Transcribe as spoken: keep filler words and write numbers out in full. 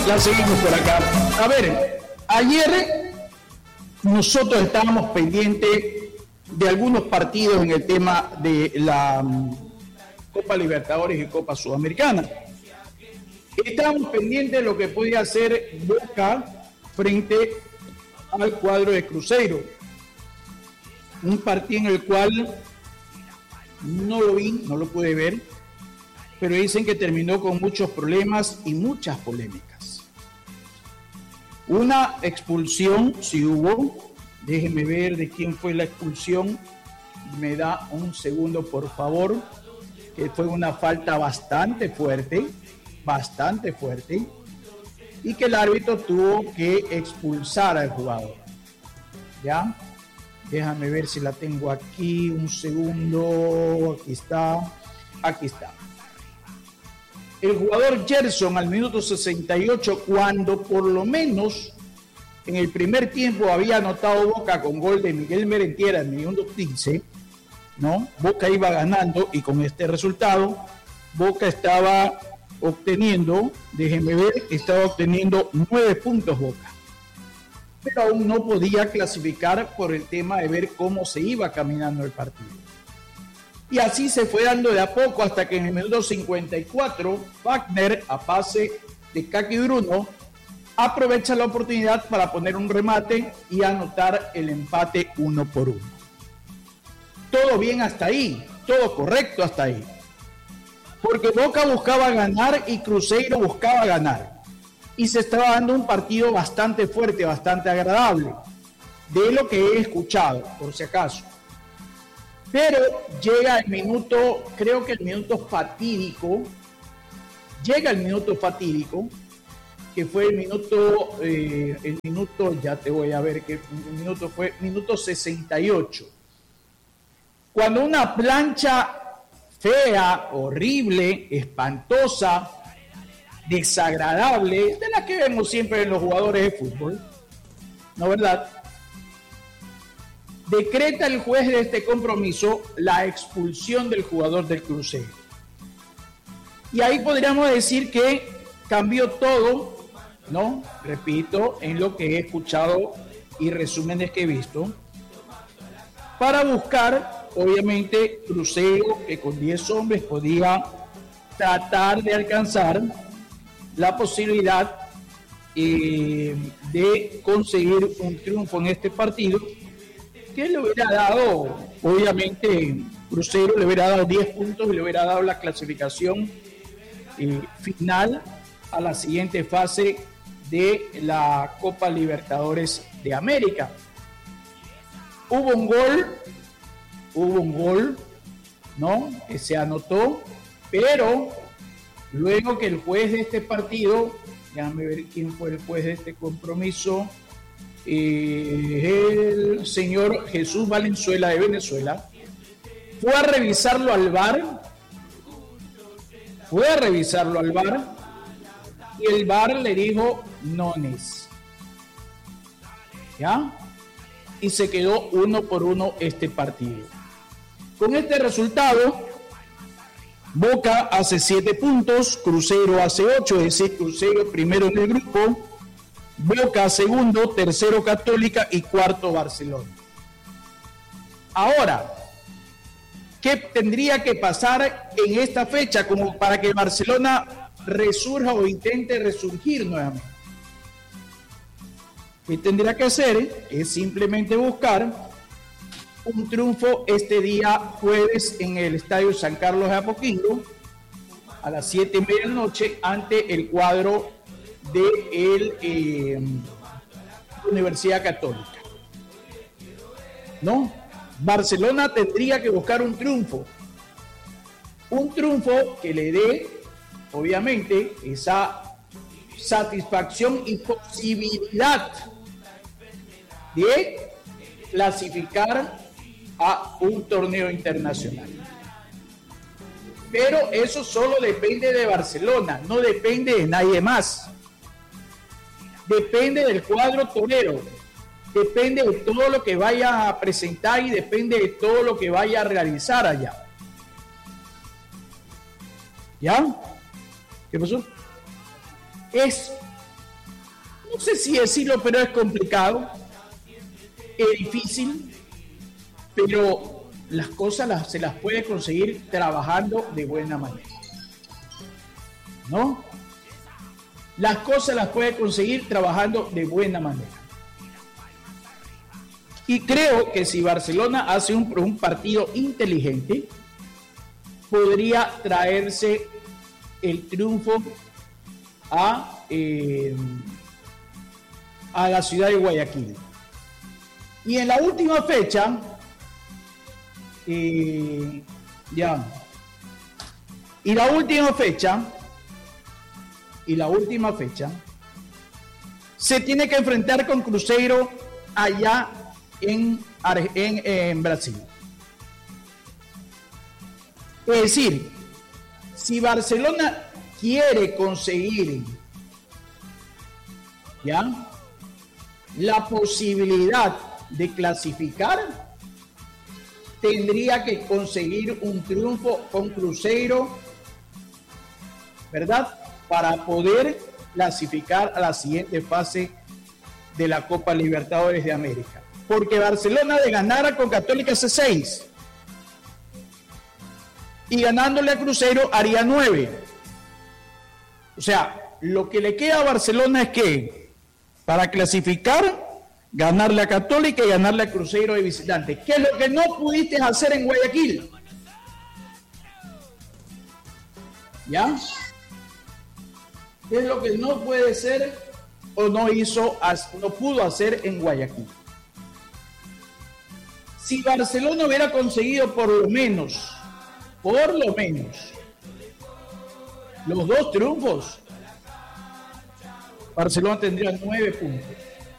la seguimos por acá. A ver, ayer nosotros estábamos pendientes de algunos partidos en el tema de la Copa Libertadores y Copa Sudamericana. Estábamos pendientes de lo que podía hacer Boca frente al cuadro de Cruzeiro. Un partido en el cual no lo vi, no lo pude ver, pero dicen que terminó con muchos problemas y muchas polémicas. Una expulsión, si hubo, déjenme ver de quién fue la expulsión, me da un segundo por favor, que fue una falta bastante fuerte, bastante fuerte, y que el árbitro tuvo que expulsar al jugador. ¿Ya? Déjame ver si la tengo aquí, un segundo, aquí está, aquí está. El jugador Gerson al minuto sesenta y ocho, cuando por lo menos en el primer tiempo había anotado Boca con gol de Miguel Merentiera en el minuto quince, ¿no? Boca iba ganando y con este resultado Boca estaba obteniendo, déjenme ver, estaba obteniendo nueve puntos Boca. Pero aún no podía clasificar por el tema de ver cómo se iba caminando el partido. Y así se fue dando de a poco hasta que en el minuto cincuenta y cuatro, Wagner, a pase de Kaki Bruno, aprovecha la oportunidad para poner un remate y anotar el empate uno por uno. Todo bien hasta ahí, todo correcto hasta ahí. Porque Boca buscaba ganar y Cruzeiro buscaba ganar. Y se estaba dando un partido bastante fuerte, bastante agradable, de lo que he escuchado, por si acaso. Pero llega el minuto, creo que el minuto fatídico, llega el minuto fatídico, que fue el minuto, eh, el minuto, ya te voy a ver que el minuto fue, minuto sesenta y ocho. Cuando una plancha fea, horrible, espantosa, desagradable, de la que vemos siempre en los jugadores de fútbol, ¿no verdad? Decreta el juez de este compromiso la expulsión del jugador del Cruzeiro. Y ahí podríamos decir que cambió todo, ¿no? Repito, en lo que he escuchado y resúmenes que he visto, para buscar, obviamente, Cruzeiro, que con diez hombres podía tratar de alcanzar la posibilidad eh, de conseguir un triunfo en este partido, que le hubiera dado, obviamente, Cruzeiro le hubiera dado diez puntos y le hubiera dado la clasificación eh, final a la siguiente fase de la Copa Libertadores de América. Hubo un gol, hubo un gol, ¿no? Que se anotó, pero luego que el juez de este partido, déjame ver quién fue el juez de este compromiso, eh, el señor Jesús Valenzuela de Venezuela, fue a revisarlo al V A R, fue a revisarlo al V A R, y el V A R le dijo nones, ¿ya? Y se quedó uno por uno este partido. Con este resultado, Boca hace siete puntos, Cruzeiro hace ocho, es decir, Cruzeiro primero en el grupo, Boca segundo, tercero Católica y cuarto Barcelona. Ahora, ¿qué tendría que pasar en esta fecha como para que Barcelona resurja o intente resurgir nuevamente? ¿Qué tendría que hacer? Es simplemente buscar un triunfo este día jueves en el Estadio San Carlos de Apoquindo a las siete y media de la noche ante el cuadro de el, eh, Universidad Católica. ¿No? Barcelona tendría que buscar un triunfo. Un triunfo que le dé, obviamente, esa satisfacción y posibilidad de clasificar a un torneo internacional. Pero eso solo depende de Barcelona, no depende de nadie más. Depende del cuadro torero, depende de todo lo que vaya a presentar y depende de todo lo que vaya a realizar allá. ¿Ya? ¿Qué pasó? Es no sé si decirlo, pero es complicado, es difícil, pero las cosas las, se las puede conseguir trabajando de buena manera, ¿no? Las cosas las puede conseguir trabajando de buena manera. Y creo que si Barcelona hace un, un partido inteligente, podría traerse el triunfo a, eh, a la ciudad de Guayaquil. Y en la última fecha, eh, ya, y la última fecha, y la última fecha, se tiene que enfrentar con Cruzeiro allá en, en, en Brasil. Es decir, si Barcelona quiere conseguir ya la posibilidad de clasificar, tendría que conseguir un triunfo con Cruzeiro, ¿verdad? Para poder clasificar a la siguiente fase de la Copa Libertadores de América. Porque Barcelona, de ganar con Católica, hace seis. Y ganándole a Cruzeiro haría nueve. O sea, lo que le queda a Barcelona es que, para clasificar, ganarle a Católica y ganarle a Cruzeiro de visitante. ¿Qué es lo que no pudiste hacer en Guayaquil? ¿Ya? ¿Qué es lo que no puede ser o no hizo, no pudo hacer en Guayaquil? Si Barcelona hubiera conseguido por lo menos, por lo menos, los dos triunfos, Barcelona tendría nueve puntos.